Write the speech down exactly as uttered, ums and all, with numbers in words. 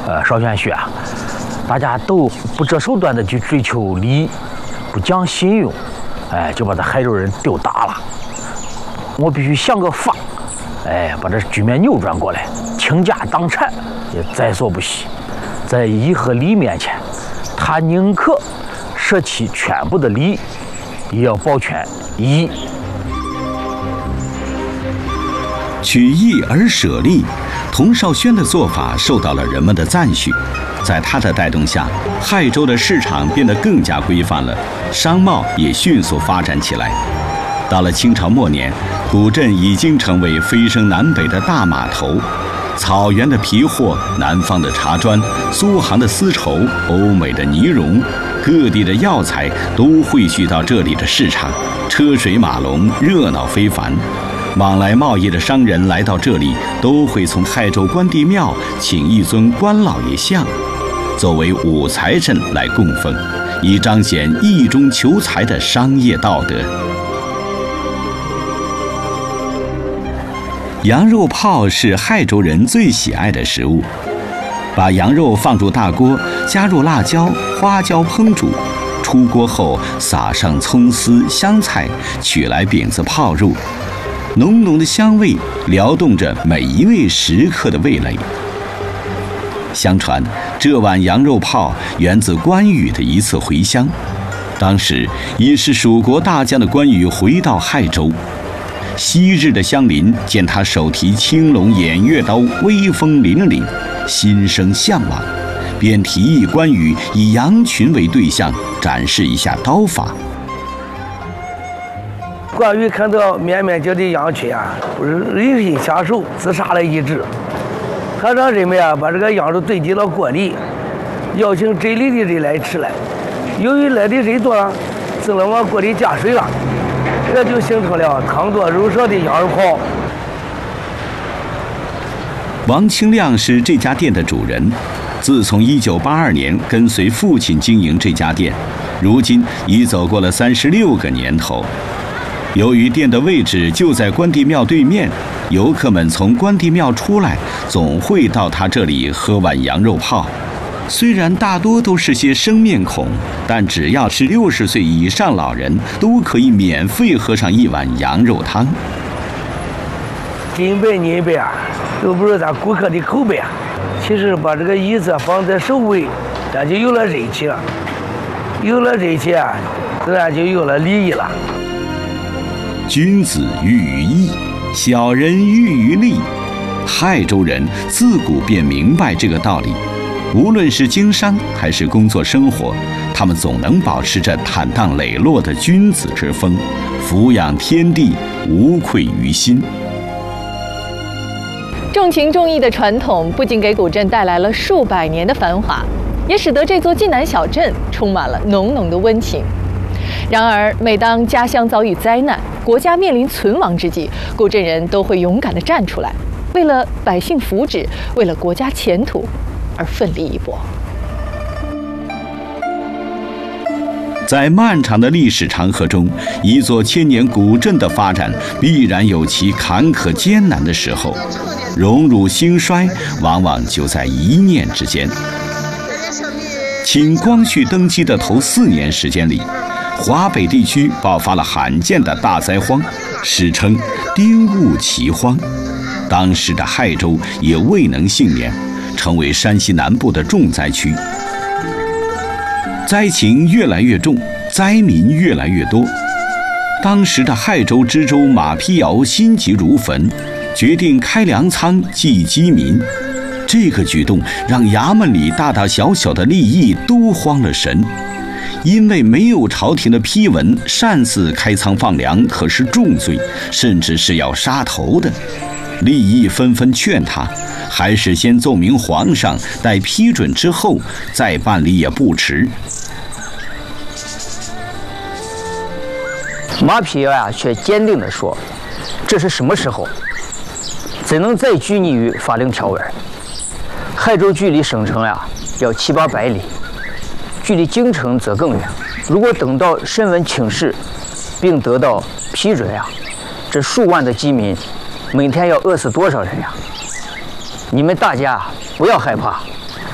呃邵玄学啊，大家都不择手段的去追求利益，不讲信用，哎，就把这海州人丢打了。我必须想个法，哎，把这局面扭转过来，倾家荡产也在所不惜。在义和利面前，他宁可舍弃全部的利益，也要保全义。 取义而舍利，童绍轩的做法受到了人们的赞许。在他的带动下，亥州的市场变得更加规范了，商贸也迅速发展起来。到了清朝末年，古镇已经成为飞升南北的大码头。草原的皮货，南方的茶砖，苏杭的丝绸，欧美的呢绒，各地的药材都汇聚到这里的市场，车水马龙，热闹非凡。往来贸易的商人来到这里，都会从亥州关帝庙请一尊关老爷像，作为五财神来供奉，以彰显义中求财的商业道德。羊肉泡是亥州人最喜爱的食物，把羊肉放入大锅，加入辣椒、花椒烹煮，出锅后撒上葱丝、香菜，取来饼子泡入。浓浓的香味撩动着每一位食客的味蕾。相传，这碗羊肉泡源自关羽的一次回乡。当时已是蜀国大将的关羽回到亥州，昔日的乡邻见他手提青龙偃月刀，威风凛凛，心生向往，便提议关羽以羊群为对象，展示一下刀法。 关羽看到面面交的羊群啊，不是忍心下手，自杀了一只。他让人们啊把这个羊肉堆进了锅里，邀请镇里的人来吃来。由于来的人多了，只能往锅里加水了，这就形成了汤多肉少的羊肉泡。 王清亮是这家店的主人，自从一九八二年跟随父亲经营这家店，如今已走过了三十六个年头。由于店的位置就在关帝庙对面，游客们从关帝庙出来，总会到他这里喝碗羊肉泡。虽然大多都是些生面孔，但只要是六十岁以上老人，都可以免费喝上一碗羊肉汤。 金杯银杯啊，都不是咱顾客的口碑啊。其实把这个椅子放在首位，咱就有了人气了。有了人气啊，自然就有了利益了。 君子喻于义，小人喻于利。亥州人自古便明白这个道理，无论是经商还是工作生活，他们总能保持着坦荡磊落的君子之风，俯仰天地，无愧于心。 重情重义的传统不仅给古镇带来了数百年的繁华，也使得这座晋南小镇充满了浓浓的温情。然而，每当家乡遭遇灾难，国家面临存亡之际，古镇人都会勇敢地站出来，为了百姓福祉，为了国家前途而奋力一搏。 在漫长的历史长河中，一座千年古镇的发展必然有其坎坷艰难的时候，荣辱兴衰往往就在一念之间。清光绪登基的头四年时间里，华北地区爆发了罕见的大灾荒，史称丁戊奇荒。当时的亥州也未能幸免，成为山西南部的重灾区。灾情越来越重，灾民越来越多。当时的亥州知州马丕尧心急如焚，决定开粮仓济饥民。这个举动让衙门里大大小小的吏役都慌了神，因为没有朝廷的批文，擅自开仓放粮可是重罪，甚至是要杀头的。吏役纷纷劝他，还是先奏明皇上，待批准之后再办理也不迟。 马丕尧呀，却坚定地说：“这是什么时候？怎能再拘泥于法令条文？亥州距离省城呀，要七八百里，距离京城则更远。如果等到申文请示，并得到批准呀，这数万的饥民，每天要饿死多少人呀？你们大家不要害怕。”